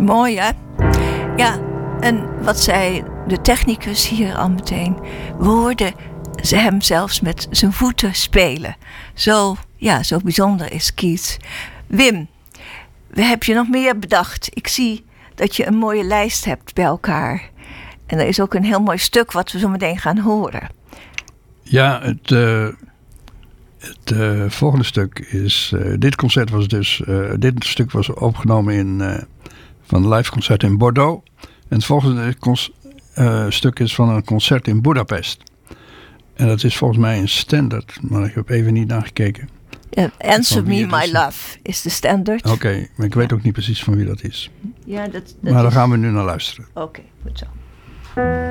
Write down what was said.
Mooi, hè? Ja, en wat zei de technicus hier al meteen. We hoorden ze hem zelfs met zijn voeten spelen. Zo bijzonder is Keith. Wim, heb je nog meer bedacht? Ik zie dat je een mooie lijst hebt bij elkaar. En er is ook een heel mooi stuk wat we zo meteen gaan horen. Ja, het volgende stuk is... dit stuk was opgenomen van een live concert in Bordeaux. En het volgende stuk is van een concert in Budapest. En dat is volgens mij een standaard, maar ik heb even niet nagekeken. Answer Me My Love is de standaard. Oké, maar ik weet ook niet precies van wie dat is. Ja, dat maar daar gaan we nu naar luisteren. Oké, goed zo.